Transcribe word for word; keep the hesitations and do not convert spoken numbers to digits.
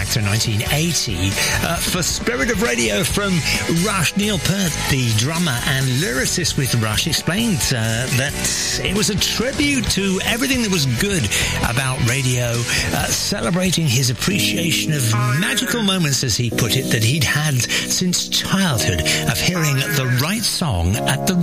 back to nineteen eighty. Uh, for Spirit of Radio from Rush, Neil Peart, the drummer and lyricist with Rush, explained uh, that it was a tribute to everything that was good about radio, uh, celebrating his appreciation of magical moments, as he put it, that he'd had since childhood, of hearing the right song at the